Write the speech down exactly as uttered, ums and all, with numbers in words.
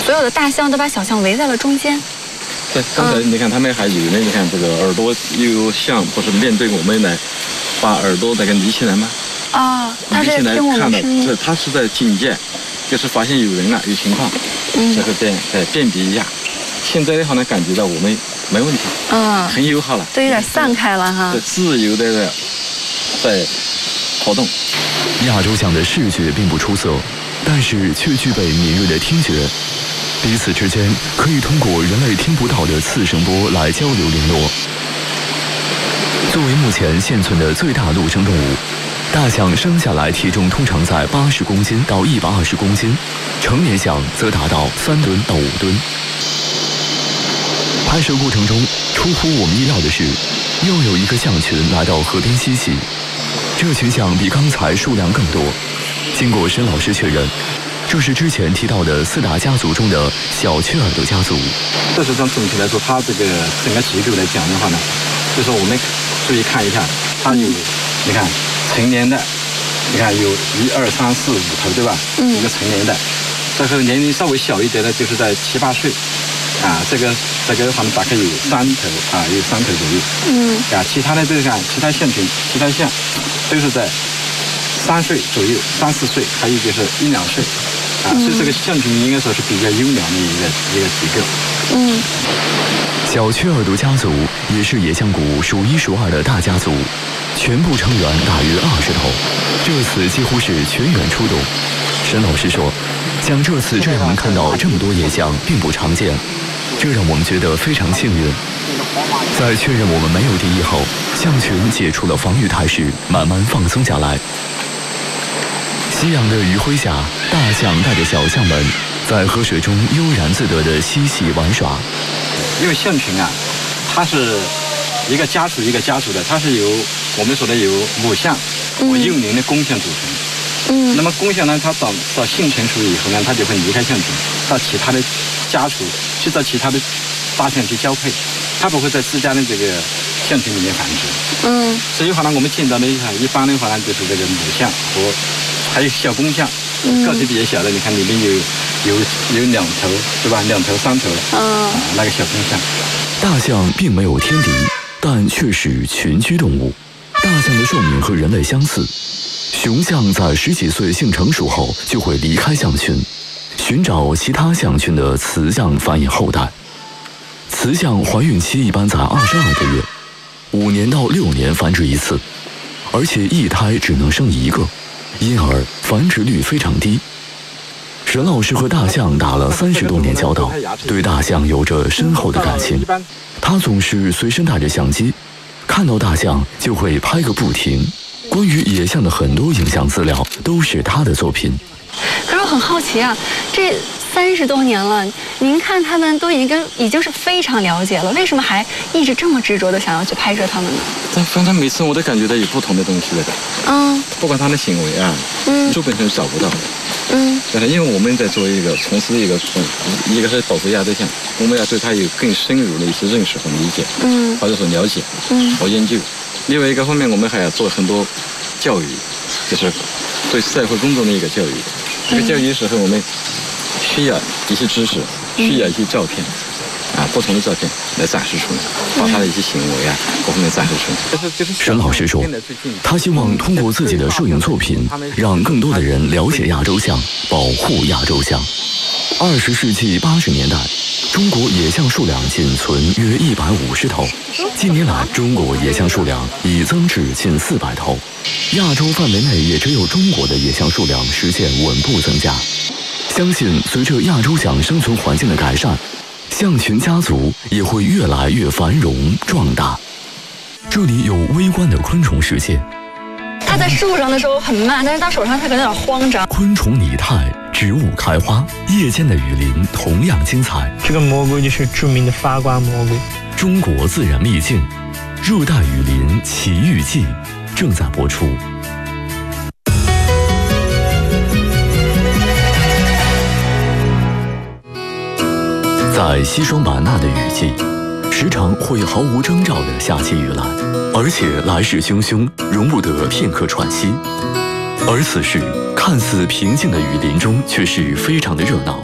所有的大象都把小象围在了中间。 对，刚才你看他们还有呢，你看这个耳朵又像不是面对我们来，把耳朵那个立起来吗？ 啊，他是听我们声音。 这他是在警戒，就是发现有人了，有情况， 嗯， 这个辨在辨别一下。现在的话呢，感觉到我们没问题， 嗯， 很友好了， 都有点散开了哈， 对，自由的在活动。 亚洲象的视觉并不出色，但是却具备敏锐的听觉。彼此之间可以通过人类听不到的次声波来交流联络。作为目前现存的最大陆生动物，大象生下来体重通常在八十公斤到一百二十公斤，成年象则达到三吨到五吨。拍摄过程中，出乎我们意料的是，又有一个象群来到河边嬉戏。这群象比刚才数量更多。经过申老师确认，这是之前提到的四大家族中的小雀耳朵家族。 事实上，总体来说，它这个整个结构来讲的话呢，就是我们注意看一下，它有，你看成年的，你看有一二三四五头，对吧？嗯。一个成年的，这个年龄稍微小一点的，就是在七八岁，啊，这个这个的话呢，大概有三头啊，有三头左右。嗯。啊，其他的这个看，其他象群，其他象都是在三岁左右，三四岁，还有就是一两岁。啊，所以这个象群应该说是比较优良的一个一个结构。 嗯， 小雀耳朵家族也是野象谷数一数二的大家族，全部成员大约二十头，这次几乎是全员出动。沈老师说，像这次这样能看到这么多野象并不常见，这让我们觉得非常幸运。在确认我们没有敌意后，象群解除了防御态势，慢慢放松下来。夕阳的余晖下，大象带着小象们在河水中悠然自得地嬉戏玩耍。 因为象群啊，它是一个家族一个家族的，它是由我们说的由母象和幼龄的公象组成。嗯。那么公象呢，它到到性成熟以后呢，它就会离开象群，到其他的家族去到其他的大象去交配，它不会在自家的这个象群里面繁殖。嗯。所以的话呢，我们见到的一般的话呢，就是这个母象和还有小公象，个体比较小的，你看里面有有有两头，对吧？两头三头，啊，那个小公象。 大象并没有天敌，但却是群居动物。大象的寿命和人类相似，雄象在十几岁性成熟后就会离开象群，寻找其他象群的雌象繁衍后代。雌象怀孕期一般在二十二个月，五年到六年繁殖一次，而且一胎只能生一个。因而繁殖率非常低。沈老师和大象打了三十多年交道，对大象有着深厚的感情。他总是随身带着相机，看到大象就会拍个不停。关于野象的很多影像资料都是他的作品。 可是我很好奇啊，这三十多年了，您看他们都已经跟已经是非常了解了，为什么还一直这么执着的想要去拍摄他们呢？ 但反正每次我都感觉到有不同的东西了的。嗯。不管他的行为啊，嗯，书本上找不到。嗯。但是因为我们在做一个从事一个一个是保护亚洲象，我们要对它有更深入的一些认识和理解，嗯，或者说了解，嗯，和研究。另外一个方面，我们还要做很多教育，就是对社会公众的一个教育。这个教育的时候，我们需要一些知识，需要一些照片，啊，不同的照片来展示出来，把他的一些行为啊，各方面展示出来。 沈老师说，他希望通过自己的摄影作品，让更多的人了解亚洲象，保护亚洲象。二十世纪八十年代，中国野象数量仅存约一百五十头，近年来中国野象数量已增至近四百头，亚洲范围内也只有中国的野象数量实现稳步增加。相信随着亚洲象生存环境的改善，象群家族也会越来越繁荣壮大。这里有微观的昆虫世界。 它在树上的时候很慢，但是到手上它可能有点慌张。 昆虫拟态，植物开花，夜间的雨林同样精彩。 这个蘑菇就是著名的发瓜蘑菇。 中国自然秘境，热带雨林奇遇记正在播出。在西双版纳的雨季，时常会毫无征兆地下起雨来，而且来势汹汹，容不得片刻喘息。而此时，看似平静的雨林中却是非常的热闹。